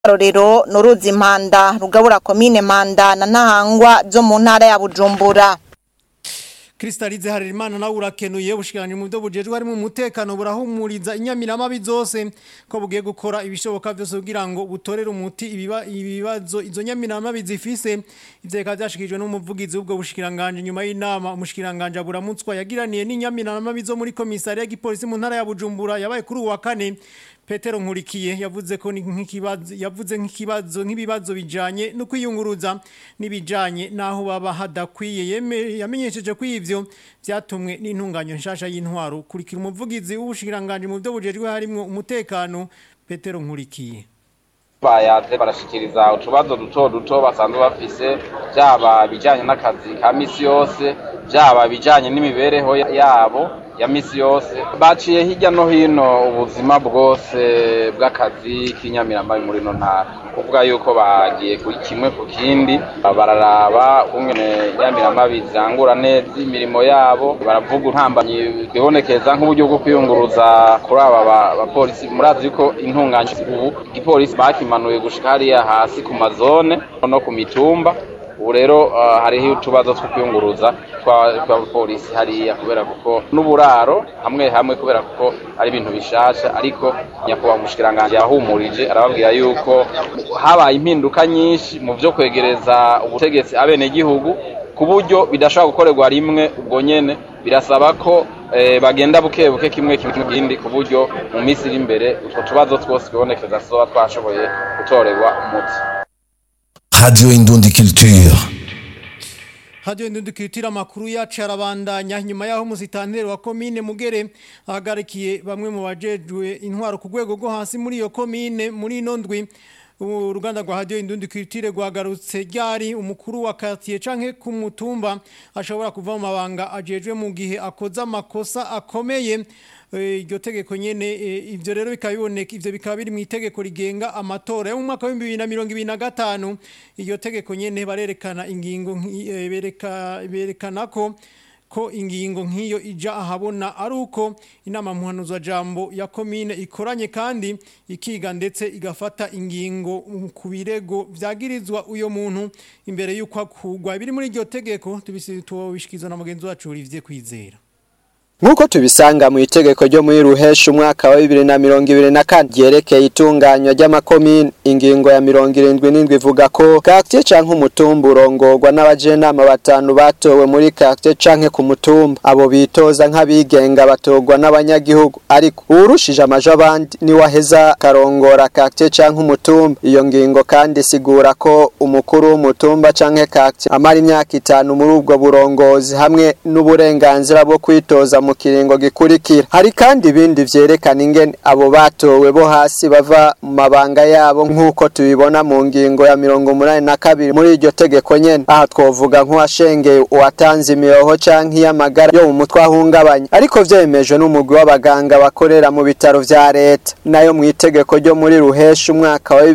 Rorero n'uruzi Mpanda rugabura komine Mpanda na Ntahangwa zo mu ntara ya Bujumbura. Kristalize Harerimana nawe urakenuye bushikiranye mu byo bujejwe harimo umutekano burahumuriza inyamiramabi zose ko bugiye gukora ibishoboka byose kugira ngo butorere umuti ibibazo izo nyamiramabi zifise ivyeka byashikijwe n'umuvugizi w'ubwo bushikiranganje nyuma y'inama umushikiranganje aburamutswa yagiraniye n'inyamiramabi zo muri komisariya y'igipolisi mu ntara ya Bujumbura yabaye kuri uwa kane. Petero Nkurikiye yavuze ko nk'ibibazo bijanye no kwiyunguruza nibijanye naho baba hadakwiye yamenyesheje ko ivyo byatumwe n'intunganyo nshasha y'intwaro kurikira umuvugizi w'ubushikiranganje mu byo bujejwe harimo umutekano Petero Nkurikiye bayaze barashikiriza utubazo duto basanzwe bafise byaba bijanye n'akazi ka misi yose byaba bijanye n'imibereho yabo ya misi yose baciye hirya no hino ubuzima bwose bw'akazi k'inyamiramabi muri no ntara kuvuga yuko bagiye kuri kimwe ku kindi bararaba kungene inyamiramabi zirangura neza imirimo yabo baravuga intambamyi bibonekeza nk'uburyo bwo kwiyunguruza kuri aba bapolisi murazi yuko intunganye ubu igipolisi bakimanuye gushika hariya hasi ku mazone no ku mitumba ubu rero hariho utubazo two kwiyunguruza twa polisi hariya kubera kuko n'uburaro hamwe kubera kuko ari ibintu bishasha ariko nyakubahwa umushikiranganje yahumurije arababwira yuko habaye impinduka nyinshi mu byo kwegereza ubutegetsi abene gihugu ku buryo bidashobora gukorerwa rimwe ubwo nyene birasaba ko bagenda bukebuke kimwe kindi ku buryo mu minsi iri imbere utwo tubazo twose bibonekeza soba twashoboye gutorerwa umuti. Radio Indundi Culture. Radio Indundi Culture amakuru yacu arabandanya nyuma yaho musitanteri wa komine Mugere ahagarikiye bamwe mu bajejwe intwaro ku rwego rwo hasi muri iyo komine muri ino ndwi. Uruganda rwa Radio Indundi Culture rwagarutse ryari umukuru wa quartier canke ku mutumba ashobora kuva mu mabanga ajejwe mu gihe akoza amakosa akomeye. Iryo tegeko nyene ivyo rero bikabiboneka ivyo bikaba biri mu itegeko rigenga amatora yo mu mwaka wa 2025 iryo tegeko nyene barerekana ingingo berekana ko ingingo nk'iyo ija ahabona ari uko inama muhanuzo jambo ya komine ikoranye kandi ikiga ndetse igafata ingingo ku birego vyagirizwa uyo muntu imbere yuko akugwa biri muri iryo tegeko tubishikiza na mugenzi wacu Olivier Kwizera. Nkuko tubisanga mu itegeko ryo muri Ruhesha umwaka wa 2024 ryerekeye itunganywa ry'amakomine ingingo ya 77 ivuga ko quartier canke umutumba urongorwa n'abajenama batanu batowe muri quartier canke ku mutumba abo bitoza nk'abigenga batogwa n'abanyagihugu ariko urushije amajo abandi ni waheza karongora quartier canke umutumba iyo ngingo kandi sigura ko umukuru w'umutumba canke quartier amara imyaka 5 muri ubwo burongozi hamwe n'uburenganzira bwo kwitoza mu kiringo gikurikira hari kandi ibindi vyerekana ingene abo batowe bo hasi bava mu mabanga yabo nkuko tubibona mu ngingo ya 82 muri iryo tegeko nyene aha twovuga nk'uwashengeye uwatanze imiyoho canke y'amagara yo mu mutwe ahungabanya ariko vyemejwe n'umugwi w'abaganga bakorera mu bitaro vya leta nayo mu itegeko ryo muri Ruhesha umwaka wa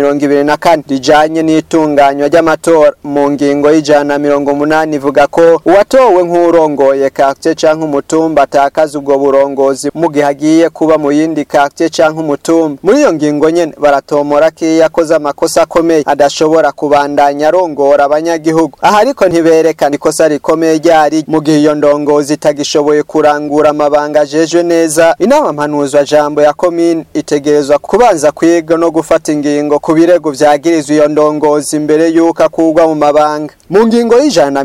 2024 rijanye n'itunganywa ry'amatora mu ngingo y'ijana 180 ivuga ko uwatowe nk'urongoye quartier canke umutumba batakaza ubwo burongozi mu gihe agiye kuba mu yindi quartier canke umutumba muri iyo ngingo nyene baratomora ko yakoze amakosa akomeye adashobora kubandanya arongora abanyagihugu aha ariko ntiberekana ikosa rikomeye ryari mu gihe iyo ndongozi itagishoboye kurangura amabanga ajejwe neza inama mpanuzwa jambo ya komine itegerezwa kubanza kwiga no gufata ingingo ku birego vyagirizwa iyo ndongozi imbere yuko akugwa mu mabanga mu ngingo y'ijana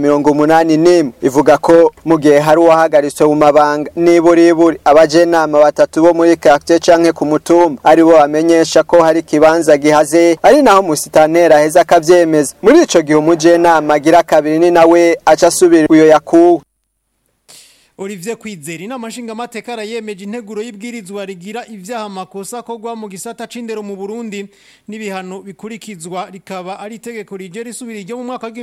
181 ivuga ko mu gihe hari uwahagaritswe mu mabanga niburiburi abajenama batatu bo muri quartier canke ku mutumba ari bo bamenyesha ko hari kibanza gihaze ari naho musitantera heza akavyemeza muri ico gihe umujenama agira kabiri ni nawe aca asubira uyo yakuwe. Olivier Kwizera inama nshingamateka arayemeje integuro y'ibwirizwa rigira ivyaha makosa kogwa mu gisata c'indero mu Burundi n'ibihano bikurikizwa rikaba ari itegeko rije risubira iryo mu mwaka wa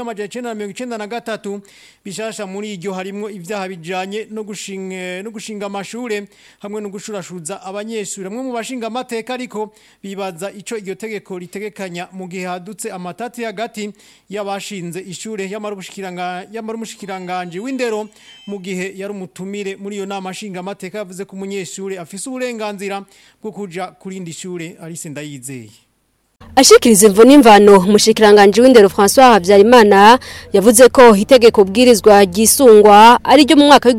1993 bishasha muri iryo harimo ivyaha bijanye no gushinga amashure hamwe no gushurashuza abanyeshuri amwe mu bashingamateka ariko bibaza ico iryo tegeko ritegekanya mu gihe hadutse amatati hagati y'abashinze ishure y'amarushikiranganje w'indero mu gihe yari umutumire muri iyo nama nshingamateka yavuze ko umunyeshure afise uburenganzira bwo kuja kurindi shure Alice Ndayizeye. Ashikiriza imvo n'imvano umushikiranganje w'indero François Habyarimana yavuze ko itegeko bwirizwa gisungwa ari ryo mu mwaka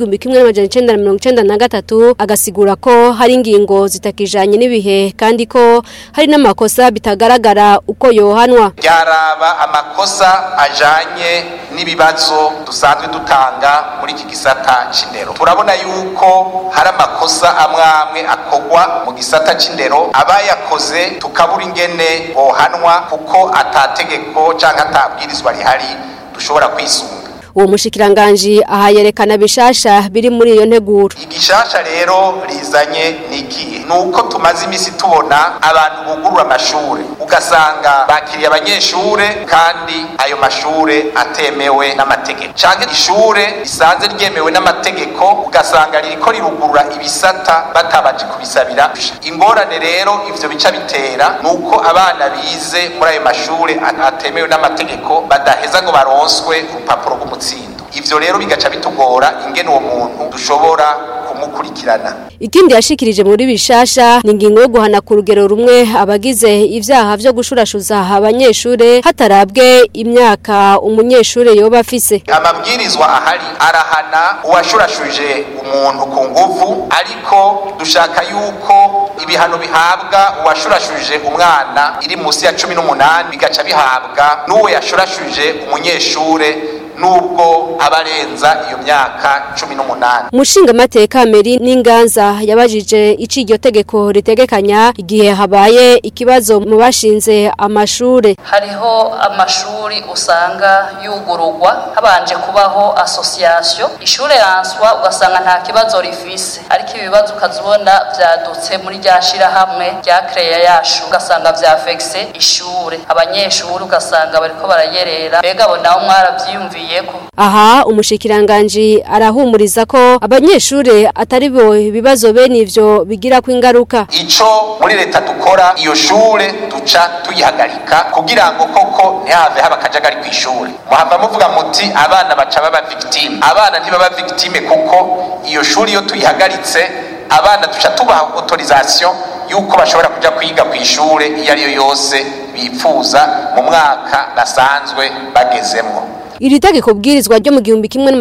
w'1993 agasigura ko hari ingingo zitakijanye n'ibihe kandi ko hari n'amakosa bitagaragara uko yohanwa. Yaraba amakosa ajanye n'ibibazo dusanzwe dutanga muri iki gisata c'indero. Turabona yuko hari amakosa amwe akogwa mu gisata c'indero abayakoze tukabura ingene hanwa kuko atategeko canke atabwirizwa rihari dushobora kwisunga. Uwo mushikiranganje aha yerekana bishasha biri muri iyo nteguro. Igishasha rero rizanye niki nuko tumaze imisi tubona abantu bugurura amashure ugasanga bakiriye abanyeshure kandi ayo mashure atemewe n'amategeko canke ishure risanze ryemewe n'amategeko ugasanga ririko rirugurura ibisata batabaje kubisabira. Ingorane rero ivyo bica bitera nuko abana bize muri ayo mashure atemewe n'amategeko badaheza ngo baronswe urupapuro rw'umutsindo. Ivyo rero bigaca bitugora ingene uwo muntu dushobora kumukurikirana. Ikindi yashikirije muri bishasha ni ingingo yo guhana ku rugero rumwe abagize ivyaha vyo gushurashuza abanyeshure hatarabwe imyaka umunyeshure yoba afise. Amabwirizwa ahari arahana uwashurashuje umuntu ku nguvu, ariko dushaka yuko ibihano bihabwa uwashurashuje umwana iri musi ya 18 bigaca bihabwa n'uwo yashurashuje umunyeshure nubwo abarenza iyo myaka 18. Mushinga mateka Meri n'Inganza yabajije ici iryo tegeko ritegekanya igihe habaye ikibazo mu bashinze amashure. Hariho amashuri usanga yugurugwa habanje kubaho association, ishure yanswa ugasanga nta kibazo rifise, ariko ibibazo ukazibona vyadutse muri ryashira hamwe rya creya yashu ugasanga vyafexe ishure, abanyeshuri ugasanga bariko barayerera, bega bo nawo mwaravyiyumviye. Aha umushikiranganje arahumuriza ko abanyeshure atari bo ibibazo bene ivyo bigira ku ingaruka. Ico muri leta dukora iyo shure duca tuyihagarika kugira ngo koko ntihave haba kajagari kw'ishure. Muhava muvuga muti abana baca baba victime. Abana ntibaba victime kuko iyo shure iyo tuyihagaritse abana duca tubaha autorisation yuko bashobora kuja kwiga kw'ishure iyo ari yo yose bipfuza mu mwaka basanzwe bagezemwo. Iri tegeko bwirizwa ryo mu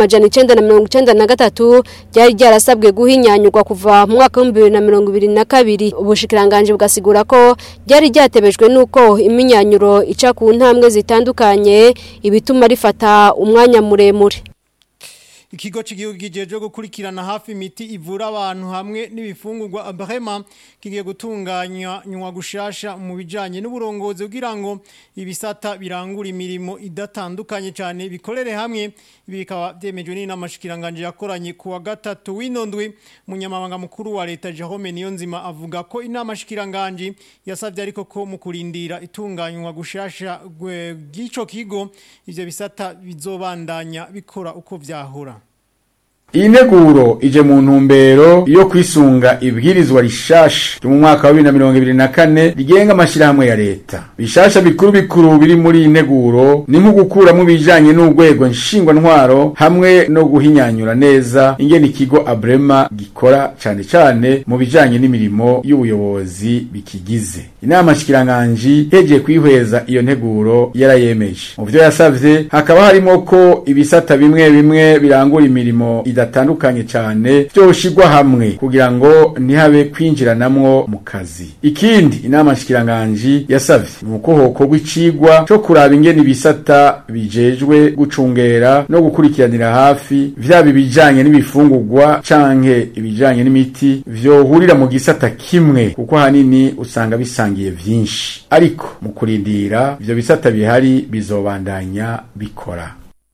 1993 ryari ryarasabwe guhinyanyurwa kuva mu mwaka wa 2022. Ubushikiranganje bugasigura ko ryari ryatebejwe nuko iminyanyuro ica ku ntambwe zitandukanye ibituma rifata umwanya muremure. Ikigo cy'igihugu gijeje gukurikirana hafi imiti ivura abantu hamwe n'ibifungurwa Abrema kigiye gutunganya nywa gushasha mu bijanye n'uburongozi kugira ngo ibisata birangura imirimo idatandukanye cyane bikorere hamwe. Ibi bikaba byemejwe n'inamashikiranganje yakoranye ku wa gatatu w'inondwe. Munyamabanga mukuru wa leta Jerome Niyonzima avuga ko inamashikiranganje yasavye ariko ko mu kurindira itunganywa gushasha bw'ico kigo ivyo bisata bizobandanya bikora uko vyahora. Iyi nteguro ije mu ntumbero yo kwisunga ibwirizwa rishasha mu mwaka wa 2024 rigenga amashirahamwe ya leta. Bishasha bikuru biri muri iyi nteguro ni nko gukuramo bijanye n'urwego nshingwa ntwaro hamwe no guhinyanyura neza ingene ikigo Abrema gikora cane mu bijanye n'imirimo y'ubuyobozi bikigize. Inama shikiranganje heje kwihweza iyo nteguro yarayemeje. Mu byo yasavye hakaba harimo ko ibisata bimwe birangura imirimo idatandukanye cyane byoshigwa hamwe kugira ngo ntihabe kwinjiranamwo mu kazi. Ikindi inama shikiranganje yasavye nuko hokorwa icigwa cyo kuraba ingene ibisata bijejwe gucungera no gukurikiranira hafi vyabi bijanye n'ibifungurwa canke ibijanye n'imiti vyohurira mu gisata kimwe kuko hanini usanga bisangiye vyinshi, ariko mu kurindira ivyo bisata bihari bizobandanya bikora.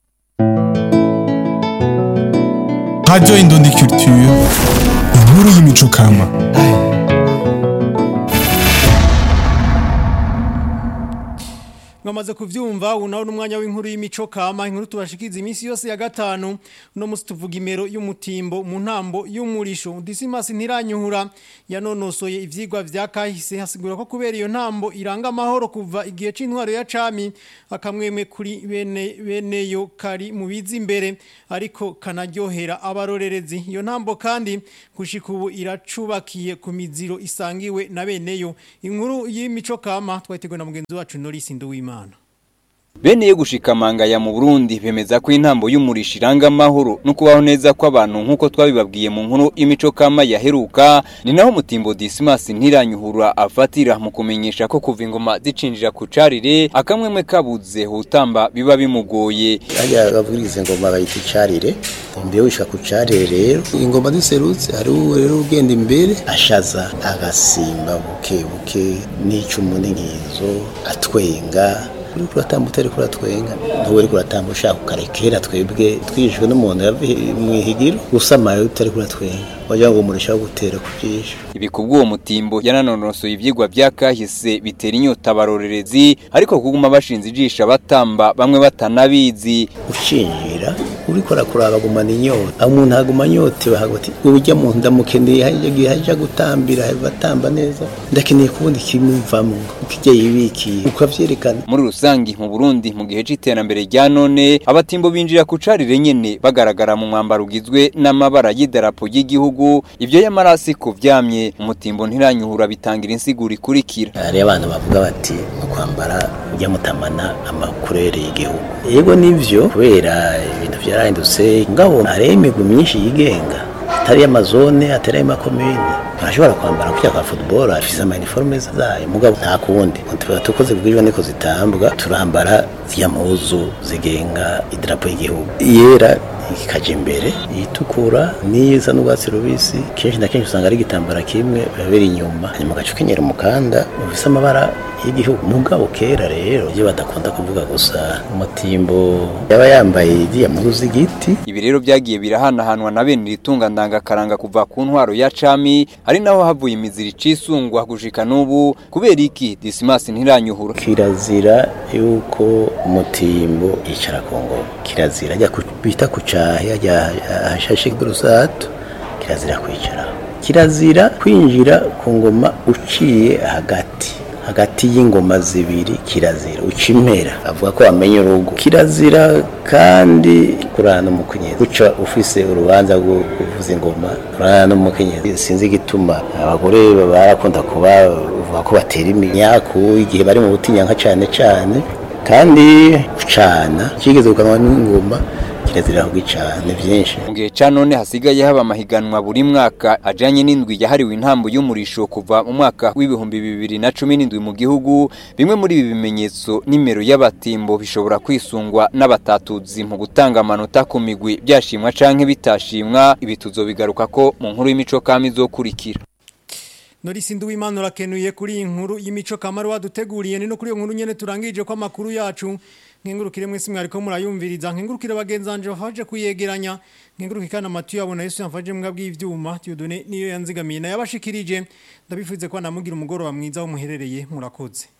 Radio Indundi Culture, inkuru y'imico kama. mwamaze kuvyumva unaho n'umwanya w'inkuru y'imico kama inkuru tubashikiza iminsi yose ya gatanu no musi tuvuga imero y'umutimbo mu ntambo y'umurisho Dismas ntiranyuhura yanonosoye ivyigwa vya kahise hasigura ko kubera iyo ntambo iranga amahoro kuva igihe c'intwaro ya cami akamweme kuri bene yo kari mu bizi imbere ariko kanaryohera abarorerezi iyo ntambo kandi gushika ubu iracubakiye ku miziro isangiwe na bene yo inkuru y'imico kama twayitegwe na mugenzi wacu Norris Nduwimana. Bene yo gushikamanga ya mu Burundi bemeza ko intambo y'umurisho iranga amahoro no kubaho neza kw'abantu nkuko twabibabwiye mu nkuru imico kama yaheruka ni naho mutimbo Dismas ntiranyuhura afatira mu kumenyesha ko kuva ingoma zicinjira ku carire akamwemwe kabuze hutamba biba bimugoye ajya gavurize ngoma bayita carire mbe wishaka ku carire rero ingoma ziserutse ari rero ugenda imbere ashaza agasimba buke n'icumu n'inkizo atwenga uri kuratamba utari kuratwenga ntuwe uri kuratamba ushaka ukarekera twebwe twijwe n'umuntu yavuye mu ihigiro usamaye utari kuratwenga wagira ngo umurisha gutera kujisha ibi kubwo mutimbo yananonosoye ivyigwa vya kahise bitera inyota barorerezi ariko kuguma bashinze ijisha batamba bamwe batanabizi ucinjira uri kuraba gumana inyota umuntu aguma nyote bahagoti urujya mu ndamukeneye haje gutambira batamba neza ndakeneye kubundi kimuvamo ukije yibikiye ukavyerekana muri rusangi mu Burundi mu gihe c'iterambere rya none abatimbo binjira ku carire nyene bagaragara mu mwambaro ugizwe n'amabara y'idarapo y'igihugu ivyo yamarasi ko vyamye umutimbo ntiranyuhura bitangira insiguro ikurikira ari abantu bavuga bati mu kwambara ujya mutamana amakurere y'igihugu yego nivyo kubera ibintu vyarahindutse ngabo aremegwa myinshi yigenga atari amazone atari amakomune ashobora kwambara kujya kwa football afise ama uniforme zayo mugabo nta kundi tukoze bwije niko zitambwa turambara zya muzu zigenga idrapo y'igihugu yera ikaje imbere itukura niza n'ubwatsi rubisi kenshi na kenshi usanga ari gitambara kimwe babiri inyuma hanyuma gacukenyera umukanda ufise amabara y'igihugu mugabo kera rero iyo badakunda kuvuga gusa umutimbo yaba yambaye igiye mu zigiti ibi rero byagiye birahanahanwa na bene ritunga ndanga karanga kuva ku ntwaro ya cami ari naho havuye imiziri cisungwa gushika n'ubu kubera iki Dismas ntiranyuhura kirazira yuko umutimbo yicara ku ngoma kirazira ajya bita kucahe ajya hashashe kurusato kirazira kwicara kirazira kwinjira ku ngoma uciye hagati y'ingoma zibiri kirazira ucimpera avuga ko amenye urugo kirazira kandi kurana umukenyezi uca ufise urubanza rwo kuvuza ingoma kurana n'umukenyezi sinzi gituma abagore barakunda kuba uvuga ko batera imyaku igihe bari mu butinyanka cyane kandi ucana kigeze kuganwa n'ingoma kirazira kugicana byinshi mu gihe ca none hasigaye haba amahiganwa buri mwaka ajanye n'indwi yahariwe intambo y'umurisho kuva mu mwaka w'ibihumbi 2017 mu gihugu bimwe muri ibi bimenyetso nimero y'abatimbo bishobora kwisungwa n'abatatuzi mu gutanga amanota ku migwi byashimwa canke bitashimwa ibituzo bigaruka ko mu nkuru y'imico kama izokurikira Norris Nduwimana urakenuye kuri inkuru y'imico kamaro waduteguriye ni no kuri iyo nkuru nyene turangije ko amakuru yacu nkengurukire mwese mwariko murayumviriza nkengurukire bagenzanje bafaje kuyegeranya nkengurukire kana matu yabona Yesu yamfaje mbwa bw'ivyuma Tiyodone niyo yanzigamiye na yabashikirije ndabifuze ko namugira umugoro wa mwiza wo muherereye murakoze